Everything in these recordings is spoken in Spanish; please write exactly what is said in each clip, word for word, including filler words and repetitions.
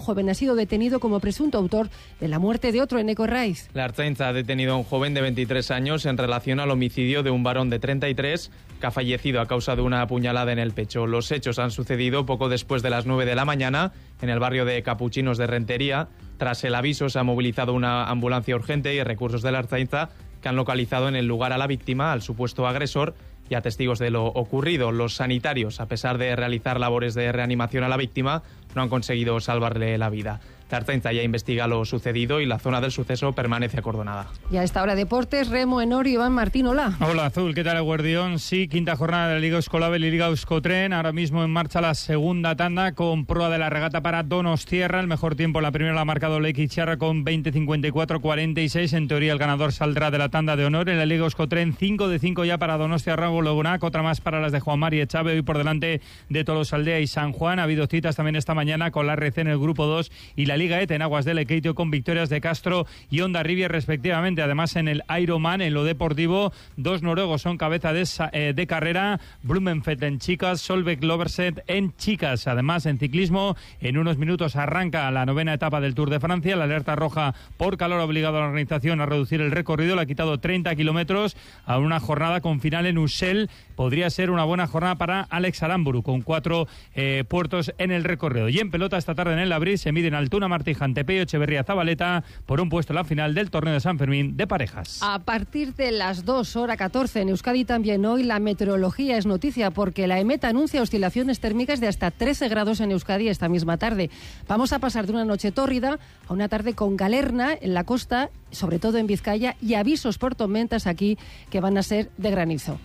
joven ha sido detenido como presunto autor de la muerte de otro en Ecorraiz. La Ertzaintza ha detenido a un joven de veintitrés años en relación al homicidio de un varón de treinta y tres que ha fallecido a causa de una apuñalada en el pecho. Los hechos han sucedido poco después de las nueve de la mañana en el barrio de Capuchinos de Rentería. Tras el aviso se ha movilizado una ambulancia urgente y recursos de la Ertzaintza que han localizado en el lugar a la víctima, al supuesto agresor y a testigos de lo ocurrido. Los sanitarios, a pesar de realizar labores de reanimación a la víctima, no han conseguido salvarle la vida. La Ertzaintza ya investiga lo sucedido y la zona del suceso permanece acordonada. Y a esta hora deportes, remo en Orio, Iván Martín, hola. Hola Azul, ¿qué tal el Guardión? Sí, quinta jornada de la Liga Euskolabel y Liga Euskotren. Ahora mismo en marcha la segunda tanda con proa de la regata para Donostiarra. El mejor tiempo en la primera la ha marcado Leiki Txarra con veinte cincuenta y cuatro cuarenta y seis. En teoría el ganador saldrá de la tanda de honor. En la Liga Euskotren cinco de cinco ya para Donostiarra, Bologunac, otra más para las de Juan Mari Echave, hoy por delante de Tolosaldea y San Juan. Ha habido citas también esta mañana con la R C en el grupo dos y la Liga E T en Aguas del Lekeitio con victorias de Castro y Hondarribia respectivamente. Además en el Ironman, en lo deportivo, dos noruegos son cabeza de, eh, de carrera, Blumenfeld en chicas, Solveig Loverset en chicas. Además en ciclismo, en unos minutos arranca la novena etapa del Tour de Francia. La alerta roja por calor ha obligado a la organización a reducir el recorrido, le ha quitado treinta kilómetros a una jornada con final en Ussel. Podría ser una buena jornada para Alex Aramburu con cuatro eh, puertos en el recorrido. Y en pelota esta tarde en el Labril se miden Altuna Martiján, Tepeyo, Echeverría, Zabaleta por un puesto en la final del torneo de San Fermín de parejas. A partir de las dos horas catorce en Euskadi también hoy la meteorología es noticia porque la EMET anuncia oscilaciones térmicas de hasta trece grados en Euskadi esta misma tarde. Vamos a pasar de una noche tórrida a una tarde con galerna en la costa, sobre todo en Vizcaya, y avisos por tormentas aquí que van a ser de granizo.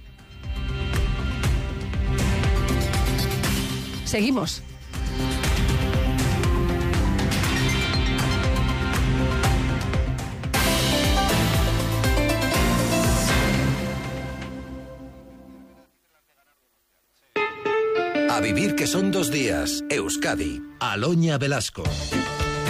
Seguimos. A vivir que son dos días. Euskadi. Aloña Velasco.